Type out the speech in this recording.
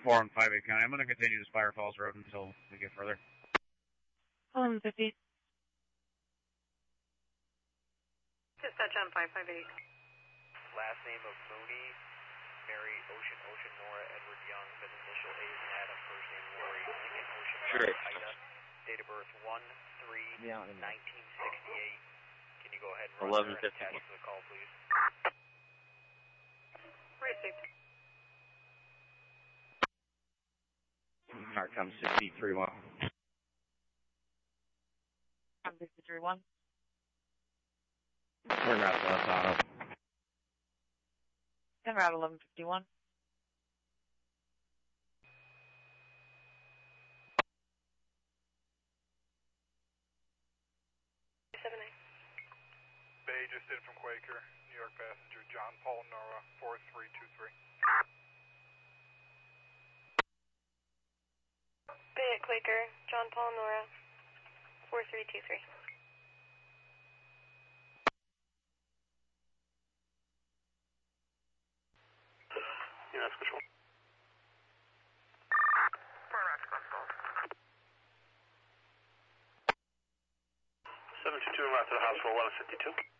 4 on 5-8 County. I'm going to continue to Spire Falls Road until we get further. 1150. Dispatch on 558. Last name of Mooney, Mary, Ocean, Nora, Edward Young, but initial A is Adam, first name Lori, Lincoln, Ocean, Sure. Ida, date of birth 1/3/1968. Can you go ahead and run there and attach to the call, please? Received. Narcom 63-1. I'm 63-1. Turn around to us, Auto. Then route 1151. Bay just in from Quaker, New York passenger John Paul Nora, 4323. Bay at Quaker, John Paul Nora, 4323. Yes, control. Burnout control. 722 en route to the house for 1152.